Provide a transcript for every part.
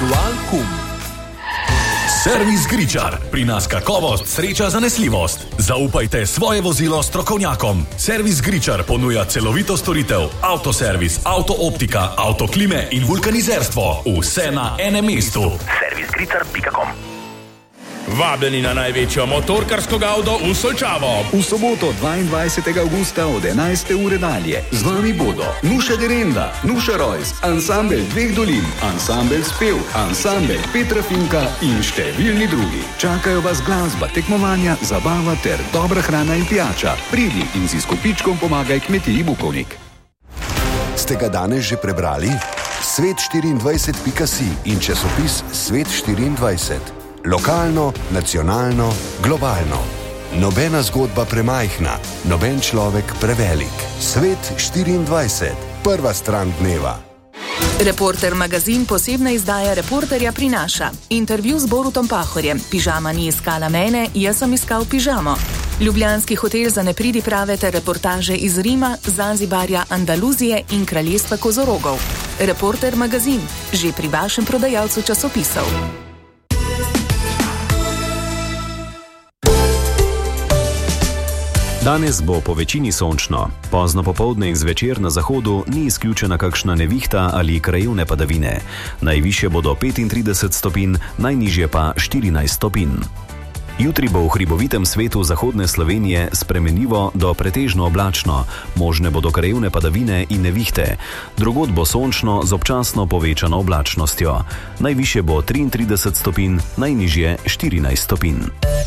Aktual.com. Servis Gričar. Pri nas kakovost, sreča, zanesljivost. Zaupajte svoje vozilo strokovnjakom. Servis Gričar ponuja celovito storitev, avtoservis, avtooptika, avtoklime in vulkanizerstvo. Vse na enem mestu. Servisgričar.com. Vabljeni na največjo motorkarsko gavdo v Solčavo. V soboto 22. avgusta od 11. ure dalje. Z vami bodo Nuša Derenda, Nuša Rojs, ansambel Dveh dolin, ansambel Spev, ansambel Petra Finka in številni drugi. Čakajo vas glasba, tekmovanja, zabava ter dobra hrana in pijača. Pridi in si s kopičkom pomagaj kmetiji Bukovnik. Ste ga danes že prebrali? Svet24.si in časopis Svet24. Lokalno, nacionalno, globalno. Nobena zgodba premajhna, noben človek prevelik. Svet24. Prva stran dneva. Reporter magazin posebna izdaja Reporterja prinaša. Intervju z Borutom Pahorjem. Pižama ni iskala mene, jaz sem iskal pižamo. Ljubljanski hotel za nepridiprave ter reportaže iz Rima, Zanzibarja, Andaluzije in kraljestva kozorogov. Reporter magazin, že pri vašem prodajalcu časopisov. Danes bo po večini sončno. Pozno popoldne in zvečer na zahodu ni izključena kakšna nevihta ali krajevne padavine. Najvišje bodo 35 stopinj, najnižje pa 14 stopinj. Jutri bo v hribovitem svetu zahodne Slovenije spremenljivo do pretežno oblačno. Možne bodo krajevne padavine in nevihte. Drugod bo sončno z občasno povečano oblačnostjo. Najvišje bo 33 stopinj, najnižje 14 stopinj.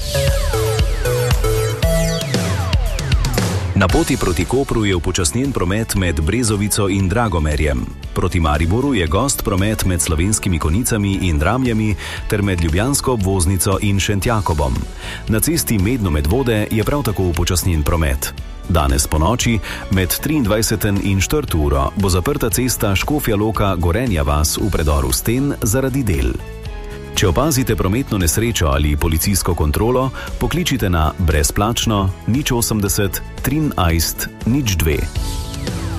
Na poti proti Kopru je upočasnjen promet med Brezovico in Dragomerjem. Proti Mariboru je gost promet med Slovenskimi Konicami in Dramljami ter med Ljubljansko obvoznico in Šentjakobom. Na cesti Medno-Medvode je prav tako upočasnjen promet. Danes po noči med 23. in 4. uro bo zaprta cesta Škofja Loka-Gorenja vas v predoru Sten zaradi del. Če opazite prometno nesrečo ali policijsko kontrolo, pokličite na brezplačno 080 13 02.